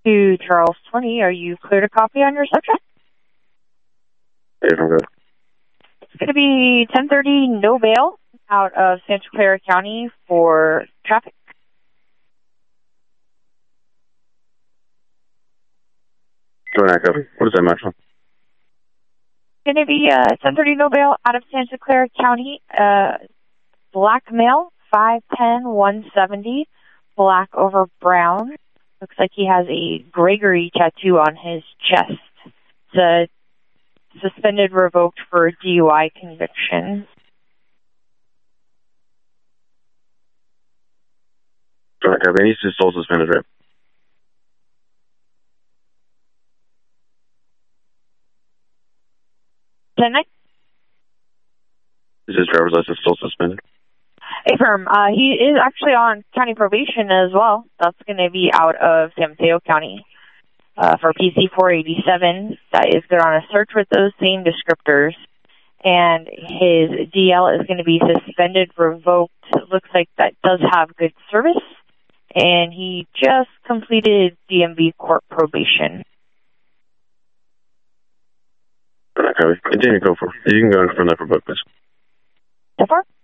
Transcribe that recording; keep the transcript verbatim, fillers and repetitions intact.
To Charles twenty, are you clear to copy on your subject? Yes, I'm good. It's going to be ten thirty, no bail, out of Santa Clara County for traffic. Join that copy. What is that match on? It's going to be uh, ten thirty, no bail, out of Santa Clara County. Uh, black male, five ten, one seventy, black over brown. Looks like he has a Gregory tattoo on his chest. It's a suspended, revoked for D U I conviction. Join that copy. He's still suspended, right? Ten nine? Is his driver's license still suspended? Affirm. Uh, he is actually on county probation as well. That's going to be out of San Mateo County uh, for P C four eighty-seven. That is good on a search with those same descriptors. And his D L is going to be suspended, revoked. It looks like that does have good service. And he just completed D M V court probation. Join that copy. Continue to go for. You can go in from there for book, please. So far?